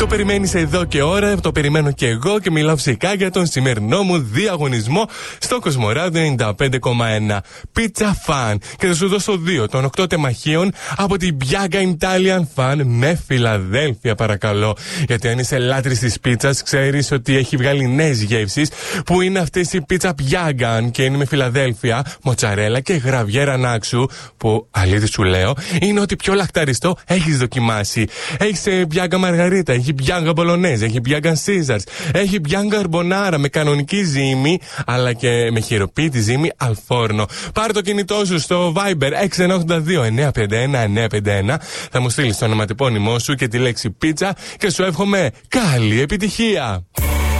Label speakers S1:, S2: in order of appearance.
S1: Το περιμένεις εδώ και ώρα, το περιμένω και εγώ και μιλάω φυσικά για τον σημερινό μου διαγωνισμό στο Κοσμοράδιο 95,1. Pizza Fan. Και θα σου δώσω 2 των 8 τεμαχίων από την Bianca Italian Fan με Φιλαδέλφια, παρακαλώ. Γιατί αν είσαι λάτρης της πίτσας, ξέρεις ότι έχει βγάλει νέες γεύσεις που είναι αυτές η πίτσα Bianca και είναι με Φιλαδέλφια, μοτσαρέλα και γραβιέρα νάξου. Που αλήθεια σου λέω, είναι ότι πιο λαχταριστό έχεις δοκιμάσει. Έχεις Bianca Μαργαρίτα, έχει Bianca Bolognese, έχει Bianca Caesars, έχει Bianca Arbonara με κανονική ζύμη, αλλά και με χειροποίητη ζύμη αλφόρνο. Πάρε το κινητό σου στο Viber 692-951-951. Θα μου στείλεις το ονοματεπώνυμό σου και τη λέξη πίτσα και σου εύχομαι καλή επιτυχία.